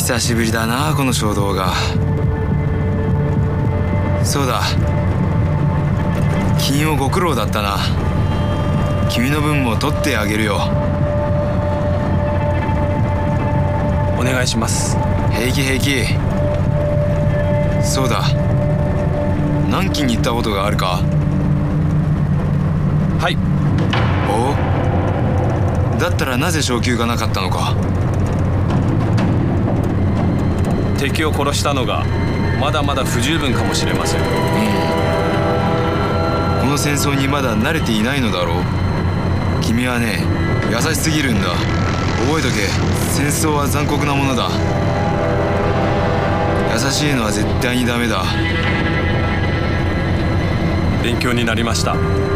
久しぶりだなこの衝動が。そうだ、君もご苦労だったな。君の分も取ってあげるよ。 お願いします。 平気平気。そうだ、南京に行ったことがあるか？ はい。 お？だったらなぜ昇給がなかったのか？ 敵を殺したのがまだまだ不十分かもしれません。 この戦争にまだ慣れていないのだろう。君はね、優しすぎるんだ。覚えとけ、戦争は残酷なものだ。優しいのは絶対にダメだ。 勉強になりました。